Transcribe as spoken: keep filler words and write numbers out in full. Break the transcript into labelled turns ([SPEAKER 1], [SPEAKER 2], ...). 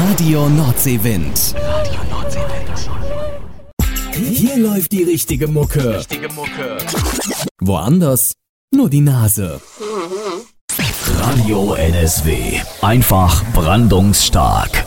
[SPEAKER 1] Radio Nordseewind. Radio Nordseewind. Hier läuft die richtige Mucke. Richtige Mucke. Woanders nur die Nase. Radio N S W. Einfach brandungsstark.